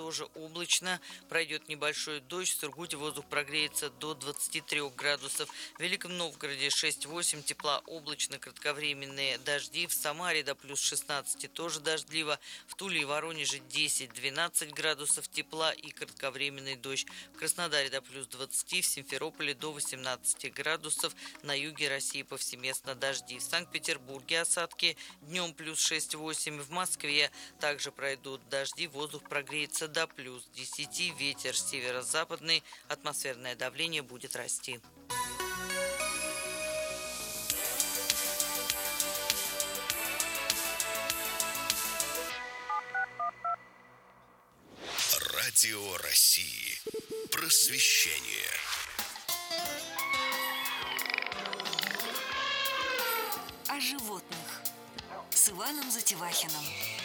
тоже облачно, пройдет небольшой дождь, в Сургуте воздух прогреется до 23 градусов. В Великом Новгороде 6-8 тепла, облачно, кратковременные дожди. В Самаре до плюс 16 тоже дождливо. В Туле и Воронеже 10-12 градусов тепла и кратковременный дождь. В Краснодаре до плюс 20, в Симферополе до 18 градусов. На юге России повсеместно дожди. В Санкт-Петербурге осадки, днем плюс 6-8. В Москве также пройдут дожди, воздух прогреется до плюс 10. Ветер северо-западный, атмосферное давление будет расти. Радио России. Просвещение. О животных с Иваном Затевахиным.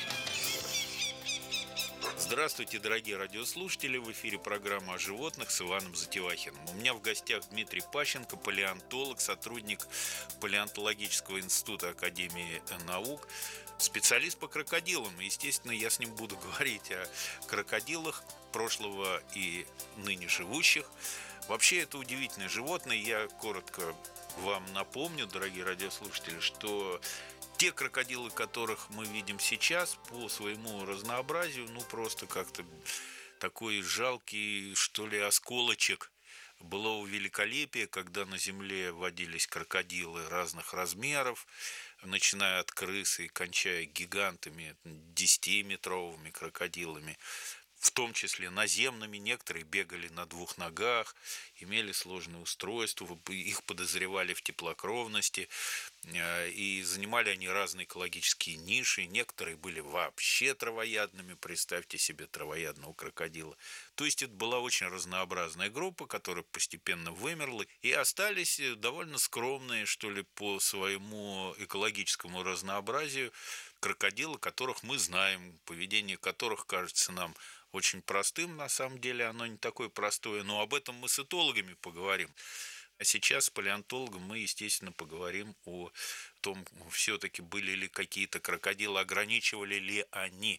Здравствуйте, дорогие радиослушатели! В эфире программа о животных с Иваном Затевахиным. У меня в гостях Дмитрий Пащенко, палеонтолог, сотрудник Палеонтологического института Академии наук, специалист по крокодилам. И, естественно, я с ним буду говорить о крокодилах прошлого и ныне живущих. Вообще, это удивительное животное. Я коротко вам напомню, дорогие радиослушатели, что те крокодилы, которых мы видим сейчас, по своему разнообразию, просто как-то такой жалкий, что ли, осколочек былого великолепия, когда на земле водились крокодилы разных размеров, начиная от крысы и кончая гигантами, 10-метровыми крокодилами, в том числе наземными. Некоторые бегали на двух ногах, имели сложное устройство, их подозревали в теплокровности, и занимали они разные экологические ниши. Некоторые были вообще травоядными, представьте себе травоядного крокодила. То есть это была очень разнообразная группа, которая постепенно вымерла, и остались довольно скромные, что ли, по своему экологическому разнообразию крокодилы, которых мы знаем, поведение которых кажется нам очень простым. На самом деле оно не такое простое, но об этом мы с этологами поговорим. А сейчас с палеонтологом мы, естественно, поговорим о том, все-таки были ли какие-то крокодилы, ограничивали ли они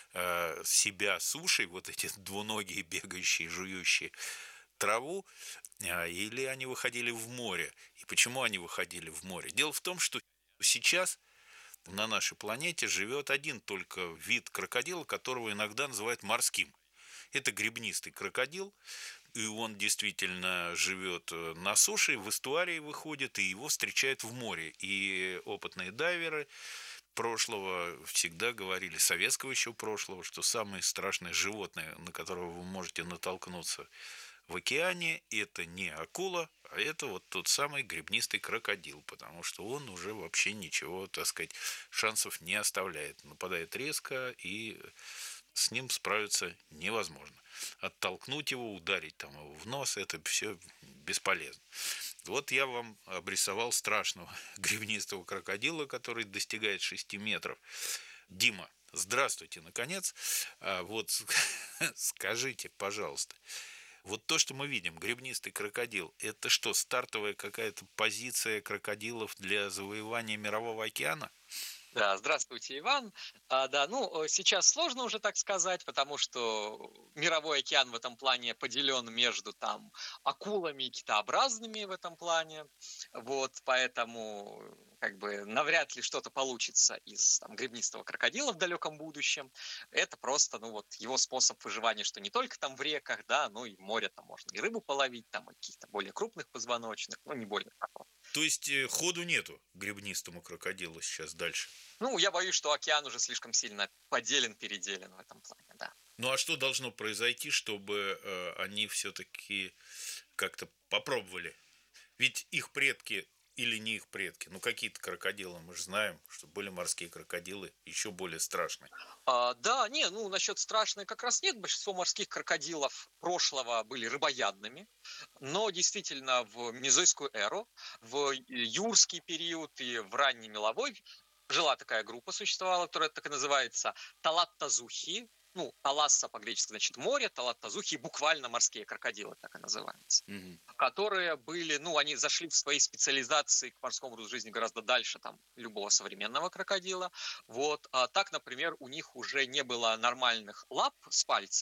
себя сушей, вот эти двуногие, бегающие, жующие траву, или они выходили в море. И почему они выходили в море? Дело в том, что сейчас на нашей планете живет один только вид крокодила, которого иногда называют морским. Это гребнистый крокодил, и он действительно живет на суше, в эстуарии выходит, и его встречают в море. И опытные дайверы прошлого всегда говорили, советского еще прошлого, что самое страшное животное, на которого вы можете натолкнуться в океане, это не акула, а это вот тот самый гребнистый крокодил, потому что он уже вообще ничего, так сказать, шансов не оставляет. Нападает резко, и с ним справиться невозможно. Оттолкнуть его, ударить там его в нос, это все бесполезно. Вот я вам обрисовал страшного гребнистого крокодила, который достигает 6 метров. Дима, здравствуйте, наконец. Вот скажите, пожалуйста, вот то, что мы видим, гребнистый крокодил, это что, стартовая какая-то позиция крокодилов для завоевания Мирового океана? Да, здравствуйте, Иван. Сейчас сложно уже так сказать, потому что Мировой океан в этом плане поделен между там акулами и китообразными в этом плане. Вот, поэтому навряд ли что-то получится из гребнистого крокодила в далеком будущем. Это просто, его способ выживания, что не только там в реках, да, но и в море там можно и рыбу половить, там и каких-то более крупных позвоночных, не более такого. То есть ходу нету гребнистому крокодилу сейчас дальше? Я боюсь, что океан уже слишком сильно переделен в этом плане, да. Ну, а что должно произойти, чтобы они все-таки как-то попробовали? Ведь их предки или не их предки? Какие-то крокодилы, мы же знаем, что были морские крокодилы еще более страшные. Насчет страшных как раз нет. Большинство морских крокодилов прошлого были рыбоядными, но действительно в мезойскую эру, в юрский период и в ранний меловой жила такая группа, существовала, которая так и называется талаттазухи. Таласса по-гречески значит море, талаттазухи буквально морские крокодилы, так и называются. Которые были, они зашли в своей специализации к морскому образу жизни гораздо дальше любого современного крокодила. Вот. А так, например, у них уже не было нормальных лап с пальцами.